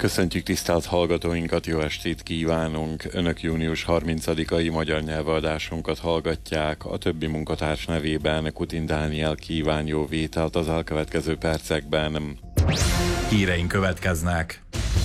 Köszöntjük tisztelt hallgatóinkat, jó estét kívánunk! Önök június 30-ai magyar nyelvadásunkat hallgatják. A többi munkatárs nevében Kutin Dániel kíván jó vételt az elkövetkező percekben. Híreink következnek.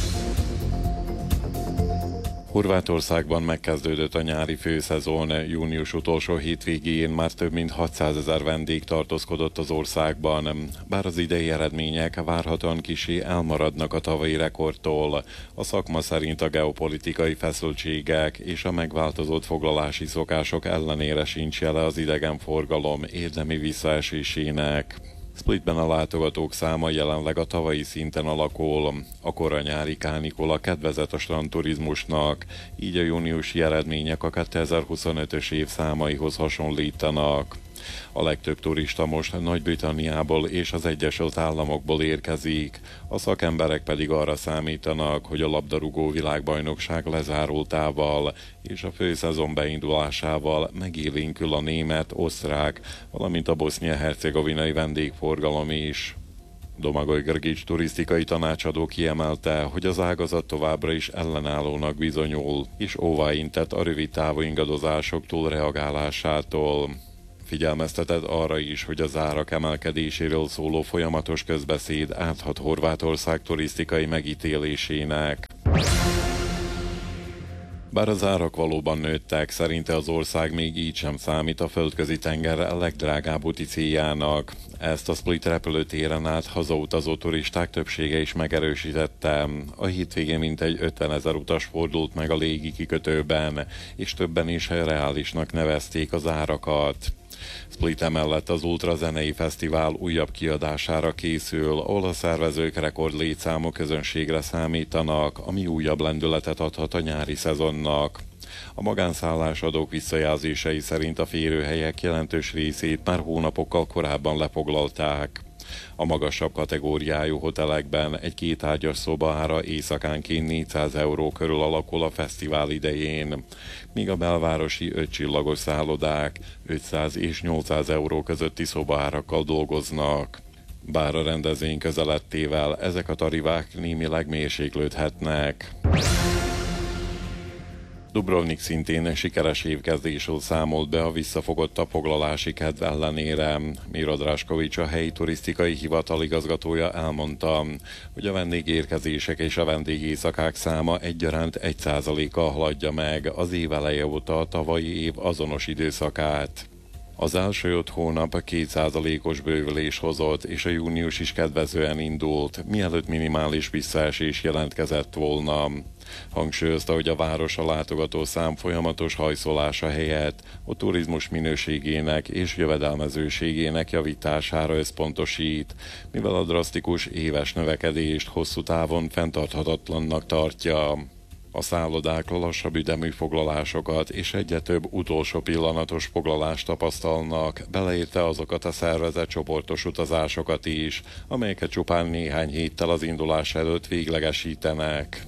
Horvátországban megkezdődött a nyári főszezon. Június utolsó hétvégén már több mint 600 000 vendég tartózkodott az országban. Bár az idei eredmények várhatóan kissé elmaradnak a tavalyi rekordtól, a szakma szerint a geopolitikai feszültségek és a megváltozott foglalási szokások ellenére sincs jele az idegenforgalom érdemi visszaesésének. Splitben a látogatók száma jelenleg a tavalyi szinten alakul. A kora nyári kánikula kedvezett a strandturizmusnak, így a júniusi eredmények a 2025-ös év számaihoz hasonlítanak. A legtöbb turista most Nagy-Britanniából és az Egyesült Államokból érkezik, a szakemberek pedig arra számítanak, hogy a labdarúgó világbajnokság lezárultával és a főszezon beindulásával megélénkül a német, osztrák, valamint a bosznia-hercegovinai vendégforgalom is. Domagoj Grgic turisztikai tanácsadó kiemelte, hogy az ágazat továbbra is ellenállónak bizonyul, és óvaintett a rövid távú ingadozások túlreagálásától. Figyelmeztetett arra is, hogy az árak emelkedéséről szóló folyamatos közbeszéd áthat Horvátország turisztikai megítélésének. Bár az árak valóban nőttek, szerinte az ország még így sem számít a földközi tenger legdrágább úti céljának. Ezt a Split repülőtéren át hazautazó turisták többsége is megerősítette. A hétvégén mintegy 50 000 utas fordult meg a légi kikötőben, és többen is reálisnak nevezték az árakat. Split emellett az Ultra zenei fesztivál újabb kiadására készül, ahol a szervezők rekord létszámú közönségre számítanak, ami újabb lendületet adhat a nyári szezonnak. A magánszállásadók visszajelzései szerint a férőhelyek jelentős részét már hónapokkal korábban lefoglalták. A magasabb kategóriájú hotelekben egy kétágyas szoba ára éjszakánként 400 euró körül alakul a fesztivál idején, míg a belvárosi 5 csillagos szállodák 500 és 800 euró közötti szobaárakkal dolgoznak. Bár a rendezvény közelettével ezek a tarifák némileg mérséklődhetnek. Dubrovnik szintén sikeres évkezdésről számolt be a visszafogottabb foglalási kedv ellenére. Miro Draskovics, a helyi turisztikai hivatal igazgatója elmondta, hogy a vendégérkezések és a vendégéjszakák száma egyaránt 1%-kal haladja meg az év eleje óta a tavalyi év azonos időszakát. Az első 5 hónap 2%-os bővülés hozott, és a június is kedvezően indult, mielőtt minimális visszaesés jelentkezett volna. Hangsúlyozta, hogy a város a látogató szám folyamatos hajszolása helyett a turizmus minőségének és jövedelmezőségének javítására összpontosít, mivel a drasztikus éves növekedést hosszú távon fenntarthatatlannak tartja. A szállodák lassabb ütemű foglalásokat és egyre több utolsó pillanatos foglalást tapasztalnak, beleérte azokat a szervezett csoportos utazásokat is, amelyeket csupán néhány héttel az indulás előtt véglegesítenek.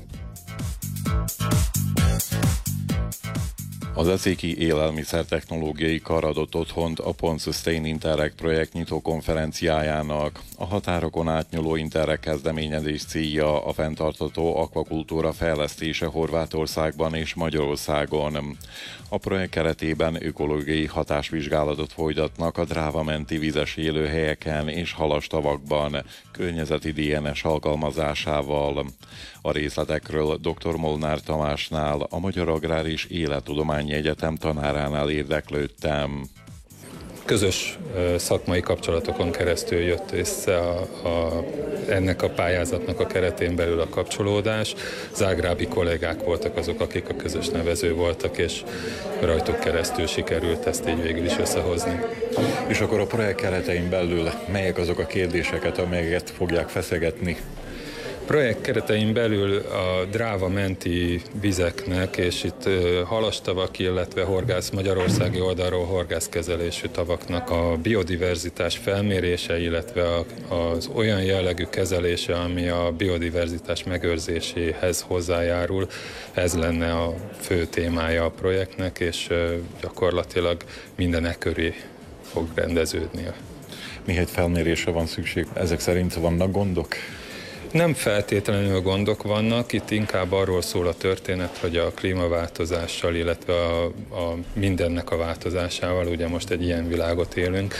Az Eszéki Élelmiszer-technológiai Kar adott otthont a Pont Sustain Interreg projekt nyitó konferenciájának. A határokon átnyúló Interreg kezdeményezés célja a fenntartható akvakultúra fejlesztése Horvátországban és Magyarországon. A projekt keretében ökológiai hatásvizsgálatot folytatnak a Dráva menti vizes élőhelyeken és halastavakban, környezeti DNS alkalmazásával. A részletekről dr. Molnár Tamásnál, a Magyar Agrár és Élettudományi Egyetem tanáránál érdeklődtem. Közös szakmai kapcsolatokon keresztül jött össze ennek a pályázatnak a keretén belül a kapcsolódás. Zágrábi kollégák voltak azok, akik a közös nevező voltak, és rajtuk keresztül sikerült ezt így végül is összehozni. És akkor a projekt keretein belül melyek azok a kérdéseket, amelyeket fogják feszegetni? Projekt keretein belül a Dráva menti vizeknek, és itt halastavak, illetve magyarországi oldalról horgászkezelésű tavaknak a biodiverzitás felmérése, illetve az olyan jellegű kezelése, ami a biodiverzitás megőrzéséhez hozzájárul, ez lenne a fő témája a projektnek, és gyakorlatilag minden e köré fog rendeződni. Miért felmérésre van szükség? Ezek szerint vannak gondok? Nem feltétlenül gondok vannak, itt inkább arról szól a történet, hogy a klímaváltozással, illetve a mindennek a változásával, ugye most egy ilyen világot élünk,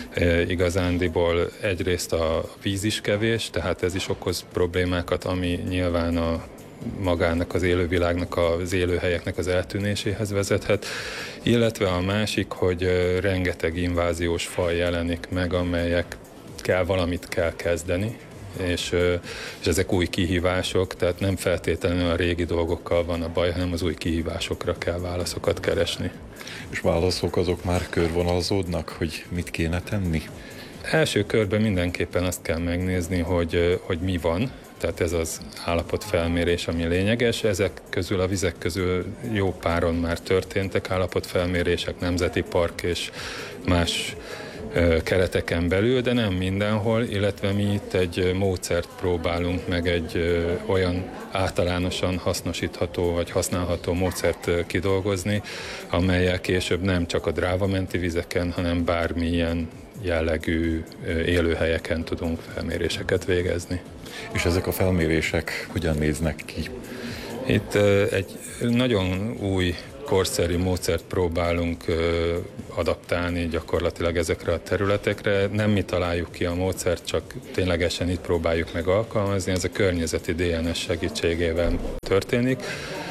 igazándiból egyrészt a víz is kevés, tehát ez is okoz problémákat, ami nyilván magának az élővilágnak, az élőhelyeknek az eltűnéséhez vezethet, illetve a másik, hogy rengeteg inváziós faj jelenik meg, amelyekkel valamit kell kezdeni, és ezek új kihívások, tehát nem feltétlenül a régi dolgokkal van a baj, hanem az új kihívásokra kell válaszokat keresni. És válaszok azok már körvonalazódnak, hogy mit kéne tenni? Első körben mindenképpen azt kell megnézni, hogy mi van, tehát ez az állapotfelmérés, ami lényeges. Ezek közül, a vizek közül jó páron már történtek állapotfelmérések, nemzeti park és más kereteken belül, de nem mindenhol, illetve mi itt egy módszert próbálunk meg, egy olyan általánosan hasznosítható vagy használható módszert kidolgozni, amellyel később nem csak a Dráva-menti vizeken, hanem bármilyen jellegű élőhelyeken tudunk felméréseket végezni. És ezek a felmérések hogyan néznek ki? Itt egy nagyon új korszerű módszert próbálunk adaptálni gyakorlatilag ezekre a területekre. Nem mi találjuk ki a módszert, csak ténylegesen itt próbáljuk meg alkalmazni. Ez a környezeti DNS segítségével történik.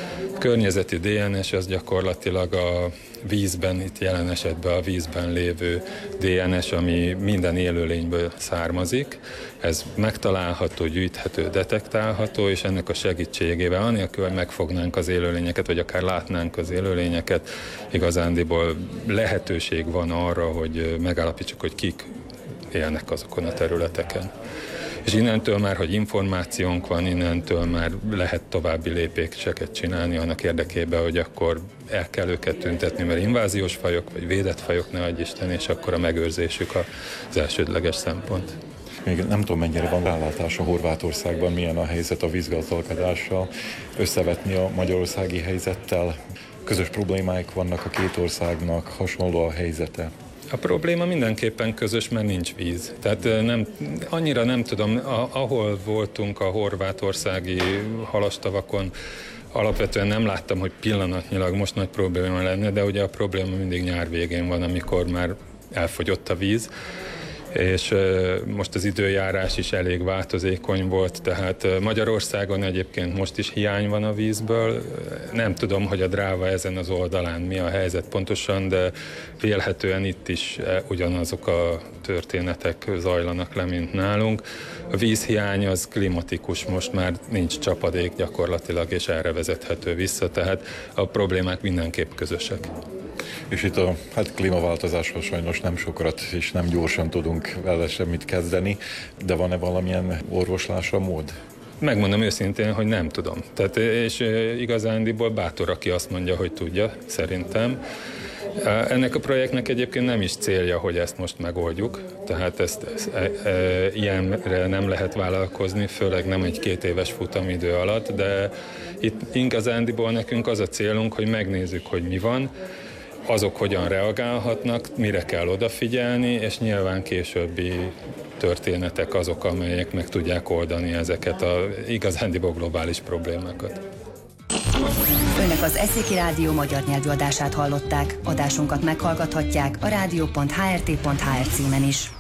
A környezeti DNS az gyakorlatilag a vízben, itt jelen esetben a vízben lévő DNS, ami minden élőlényből származik. Ez megtalálható, gyűjthető, detektálható, és ennek a segítségével, anélkül, hogy megfognánk az élőlényeket, vagy akár látnánk az élőlényeket, igazándiból lehetőség van arra, hogy megállapítsuk, hogy kik élnek azokon a területeken. És innentől már, hogy információnk van, innentől már lehet további lépéseket csinálni annak érdekében, hogy akkor el kell őket tüntetni, mert inváziós fajok, vagy védett fajok, ne adj Isten, és akkor a megőrzésük az elsődleges szempont. Még nem tudom, mennyire van rálátás a Horvátországban, milyen a helyzet a vízgazdálkodással, összevetni a magyarországi helyzettel. Közös problémáik vannak a két országnak, hasonló a helyzete. A probléma mindenképpen közös, mert nincs víz. Tehát annyira nem tudom, ahol voltunk a horvátországi halastavakon, alapvetően nem láttam, hogy pillanatnyilag most nagy probléma lenne, de ugye a probléma mindig nyár végén van, amikor már elfogyott a víz, és most az időjárás is elég változékony volt, tehát Magyarországon egyébként most is hiány van a vízből. Nem tudom, hogy a Dráva ezen az oldalán mi a helyzet pontosan, de vélhetően itt is ugyanazok a történetek zajlanak le, mint nálunk. A vízhiány az klimatikus, most már nincs csapadék gyakorlatilag, és erre vezethető vissza, tehát a problémák mindenképp közösek. És itt a klímaváltozásról sajnos nem sokat és nem gyorsan tudunk vele semmit kezdeni, de van-e valamilyen orvoslásra mód? Megmondom őszintén, hogy nem tudom. Tehát, és igazándiból bátor, aki azt mondja, hogy tudja, szerintem. Ennek a projektnek egyébként nem is célja, hogy ezt most megoldjuk, tehát ilyenre nem lehet vállalkozni, főleg nem egy 2 éves futamidő alatt, de itt igazándiból nekünk az a célunk, hogy megnézzük, hogy mi van, azok hogyan reagálhatnak, mire kell odafigyelni, és nyilván későbbi történetek azok, amelyek meg tudják oldani ezeket a igazándiból globális problémákat. Önök az Eszéki Rádió magyar nyelvű adását hallották. Adásunkat meghallgathatják a rádió.hrt.hr címen is.